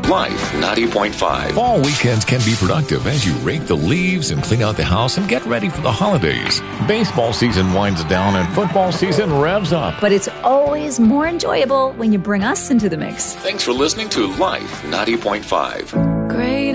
Life 90.5. Fall weekends can be productive as you rake the leaves and clean out the house and get ready for the holidays. Baseball season winds down and football season revs up. But it's always more enjoyable when you bring us into the mix. Thanks for listening to Life 90.5. Great